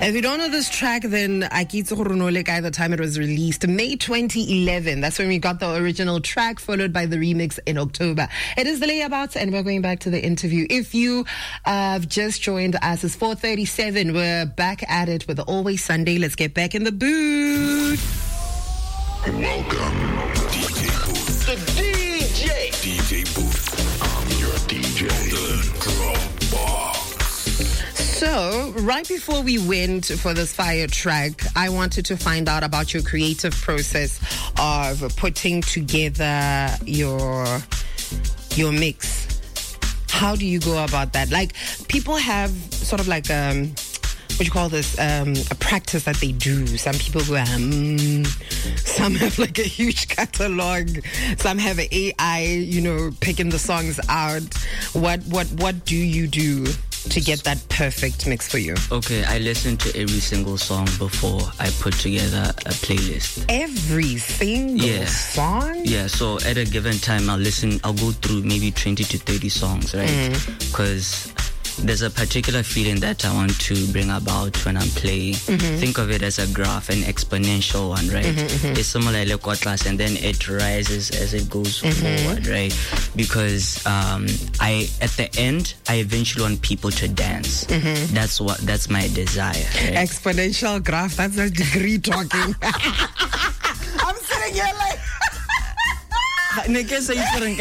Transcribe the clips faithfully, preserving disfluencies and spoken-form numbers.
If you don't know this track, then I keep at the time it was released, May twenty eleven. That's when we got the original track, followed by the remix in October. It is the layabouts, and we're going back to the interview. If you have uh, just joined us, it's four thirty-seven. We're back at it with Always Sunday. Let's get back in the booth. Welcome, D J Booth. The D J. D J Booth. I'm your D J. The Club Box. So, right before we went for this fire track, I wanted to find out about your creative process of putting together your your mix. How do you go about that? Like, people have sort of like um what do you call this? Um, a practice that they do. Some people go, um, some have like a huge catalog. Some have an A I, you know, picking the songs out. What what what do you do to get that perfect mix for you? Okay, I listen to every single song before I put together a playlist. Every single yeah. song? Yeah, so at a given time, I'll listen, I'll go through maybe twenty to thirty songs, right? Because mm. there's a particular feeling that I want to bring about when I'm playing. Mm-hmm. Think of it as a graph, an exponential one, right? Mm-hmm, mm-hmm. It's similar like class, and then it rises as it goes mm-hmm. forward, right? Because um, I, at the end, I eventually want people to dance. Mm-hmm. That's what. That's my desire. Right? Exponential graph. That's a degree talking. I'm sitting here like. I'm sitting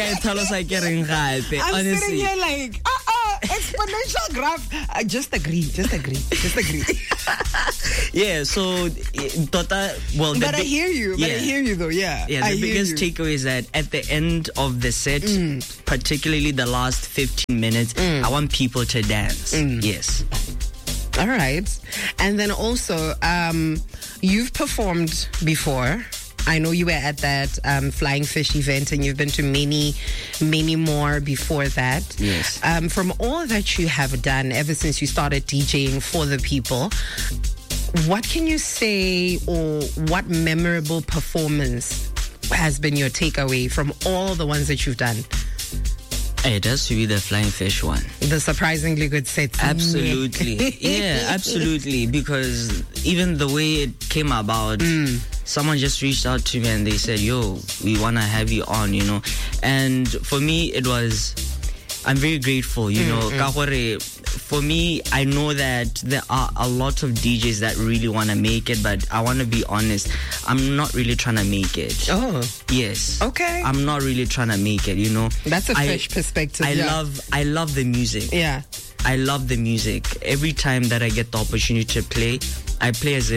here like. Exponential graph. Uh, just agree, just agree, just agree. Yeah, so tota, well, but I bi- hear you. But yeah. I hear you though. Yeah, yeah. The I biggest takeaway is that at the end of the set, mm. particularly the last fifteen minutes, mm. I want people to dance. Mm. Yes. All right, and then also, um, you've performed before. I know you were at that um, Flying Fish event, and you've been to many, many more before that. Yes. Um, from all that you have done ever since you started DJing for the people, what can you say, or what memorable performance has been your takeaway from all the ones that you've done? It has to be the Flying Fish one. The surprisingly good set. Absolutely. Yeah, absolutely. Because even the way it came about, mm. someone just reached out to me and they said, yo, we want to have you on, you know. And for me, it was, I'm very grateful, you mm, know. Mm. For me, I know that there are a lot of D Js that really want to make it, but I want to be honest, I'm not really trying to make it. Oh. Yes. Okay. I'm not really trying to make it, you know. That's a I, fresh perspective. I yeah. love I love the music. Yeah. I love the music. Every time that I get the opportunity to play, I play as